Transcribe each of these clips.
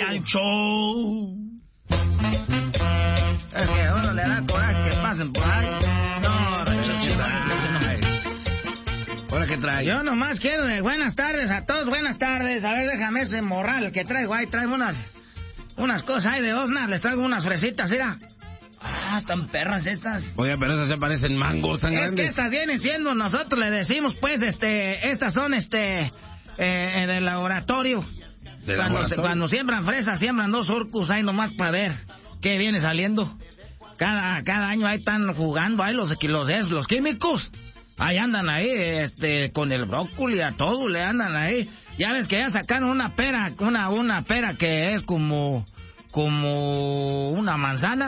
al show. Es que a uno le da coraje que pasen por ahí. No, Ranchero Chido. ¿Ahora qué trae? Yo nomás quiero de buenas tardes a todos, buenas tardes. A ver, déjame ese morral que traigo ahí. Traigo unas cosas ahí de Osnar. Les traigo unas fresitas, mira. Ah, están perras estas. Oiga, pero esas ya parecen mangos tan grandes. Es que estas vienen siendo, nosotros le decimos, pues, estas son, del laboratorio. Cuando siembran fresas, siembran 2 surcos ahí nomás para ver qué viene saliendo. Cada año ahí están jugando ahí los químicos. Ahí andan ahí, con el brócoli a todo le andan ahí. Ya ves que ya sacaron una pera, una pera que es como una manzana.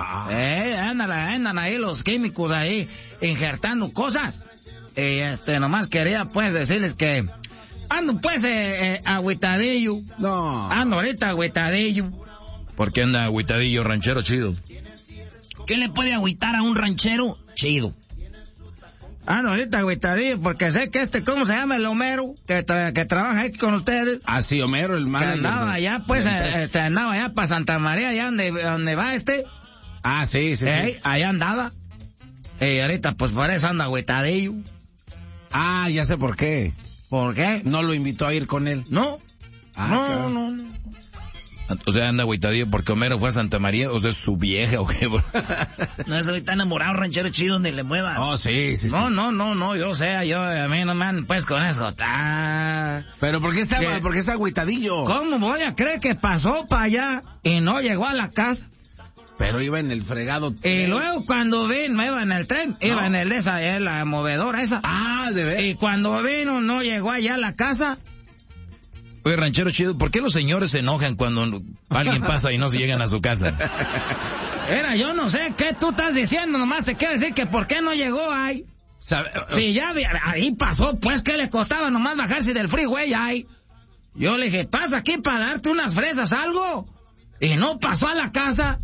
Andan ahí los químicos ahí injertando cosas. Nomás quería pues decirles que ando pues agüitadillo. No. Ando ahorita agüitadillo. ¿Por qué anda agüitadillo, Ranchero Chido? ¿Qué le puede agüitar a un ranchero chido? Ando ahorita agüitadillo porque sé que ¿cómo se llama el Homero? Que trabaja aquí con ustedes. Ah, sí, Homero, el manager. Que andaba allá pues, andaba allá para Santa María, allá donde va Ah, sí. Allá andaba. Y ahorita, pues, por eso anda agüitadillo. Ah, ya sé por qué. ¿Por qué? No lo invitó a ir con él. No. No. O sea, anda agüitadillo porque Homero fue a Santa María, o sea, es su vieja, o qué. No, es ahorita enamorado, Ranchero Chido, ni le mueva. Oh, sí. No, yo a mí no me han, pues, con eso. Pero ¿por qué está agüitadillo? ¿Cómo voy a creer que pasó para allá y no llegó a la casa? Pero iba en el fregado tren. Y luego cuando vino, iba en el tren, iba en la movedora esa. Ah, de ver. Y cuando vino, no llegó allá a la casa. Oye, Ranchero Chido, ¿por qué los señores se enojan cuando alguien pasa y no se llegan a su casa? Yo no sé qué tú estás diciendo, nomás te quiero decir que ¿por qué no llegó ahí? Si ya ahí pasó, pues, ¿qué le costaba nomás bajarse del freeway ahí? Yo le dije, pasa aquí para darte unas fresas, algo. Y no pasó a la casa.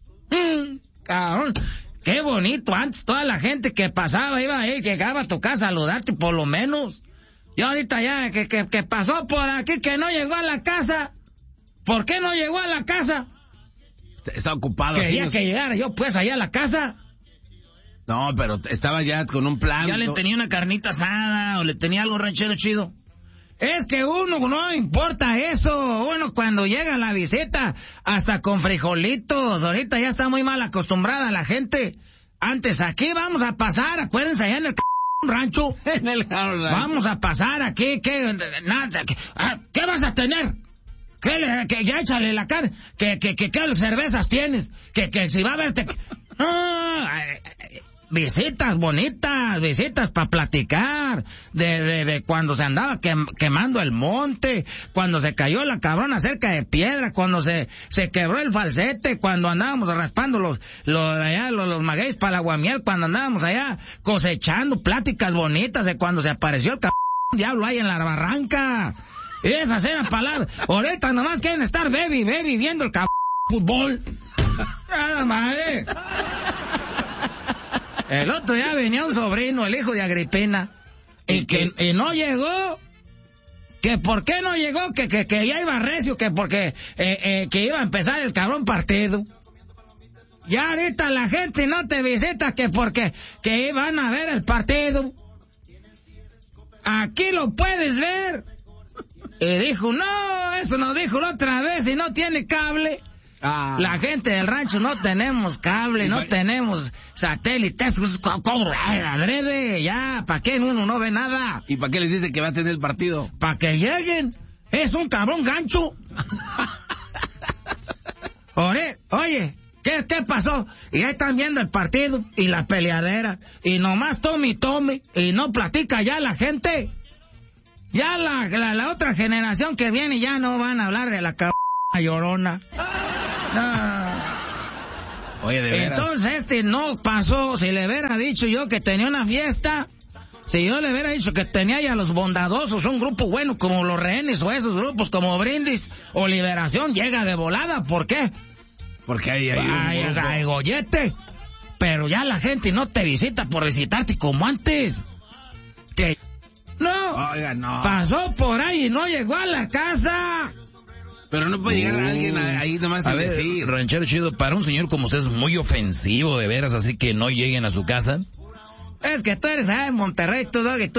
Cabrón, qué bonito antes, toda la gente que pasaba iba ahí, llegaba a tu casa a saludarte por lo menos. Y ahorita ya que pasó por aquí, que no llegó a la casa. ¿Por qué no llegó a la casa? Está ocupado. Quería que llegara yo pues allá a la casa. No, pero estaba ya con un plan. Ya le tenía una carnita asada o le tenía algo, Ranchero Chido. Es que uno no importa eso. Uno cuando llega a la visita, hasta con frijolitos. Ahorita ya está muy mal acostumbrada la gente. Antes aquí vamos a pasar, acuérdense, allá en el rancho. Vamos a pasar aquí, ¿qué vas a tener? Que ya échale la cara. ¿Qué cervezas tienes? Que si va a verte. Visitas bonitas, visitas para platicar de cuando se andaba quemando el monte, cuando se cayó la cabrona cerca de piedra, cuando se quebró el falsete, cuando andábamos raspando los magueyes para la guamiel, cuando andábamos allá cosechando, pláticas bonitas de cuando se apareció el diablo ahí en la barranca. Esas eran palabras. Ahorita nomás quieren estar baby viendo el fútbol. ¡A la madre! El otro día venía un sobrino, el hijo de Agripina, y no llegó. ¿Que por qué no llegó? Que ya iba recio, que porque que iba a empezar el cabrón partido. Ya ahorita la gente no te visita que porque que iban a ver el partido. Aquí lo puedes ver. Y dijo, no, eso nos dijo la otra vez y no tiene cable. La gente del rancho no tenemos cable, no tenemos satélites, adrede, ya, ¿para qué uno no ve nada? ¿Y para qué les dice que va a tener el partido? Para que lleguen, es un cabrón gancho. Oye, ¿qué pasó? Y ahí están viendo el partido y la peleadera, y nomás tome, y no platica ya la gente. Ya la otra generación que viene ya no van a hablar de la llorona. No. Oye, de veras. Entonces no pasó. Si le hubiera dicho yo que tenía una fiesta, si yo le hubiera dicho que tenía ya los bondadosos, un grupo bueno como los Rehenes o esos grupos como Brindis o Liberación, llega de volada. ¿Por qué? Porque hay gollete. Pero ya la gente no te visita por visitarte como antes. Oiga, no. Pasó por ahí y no llegó a la casa. Pero no puede llegar alguien ahí nomás a ver, decir. Ranchero Chido, para un señor como usted es muy ofensivo, de veras, así que no lleguen a su casa. Es que tú eres en Monterrey, tú, Doggy,